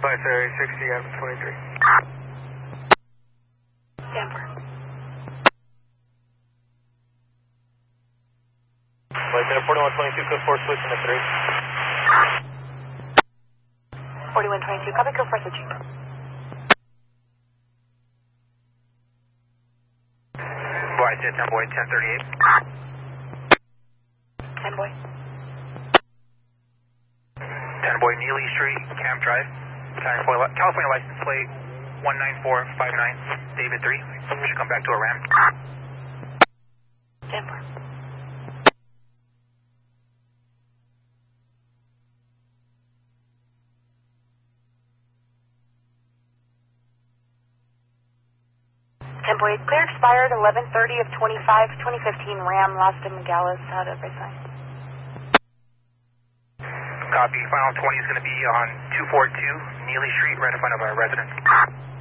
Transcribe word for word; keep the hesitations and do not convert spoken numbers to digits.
Flight Area sixty, Adam twenty-three. Denver. Flight Center forty-one twenty-two, code four, switching to three. forty-one twenty-two, copy, code four, switching. Boy, ten boy, ten thirty-eight. ten boy. ten boy, Neely Street, Camp Drive. California, California license plate one nine four five nine, David three. We should come back to a ramp. Denver. ten boy, clear expired eleven thirty of twenty-five, twenty fifteen Ram, lost in Nogales, out of everything. Copy, final twenty is going to be on two four two Neely Street, right in front of our residence.